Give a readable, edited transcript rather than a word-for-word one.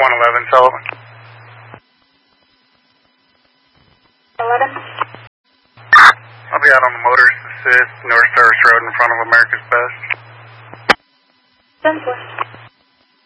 111 Sullivan. 11. I'll be out on the Motorist Assist, North Terrace Road in front of America's Best. 10-4.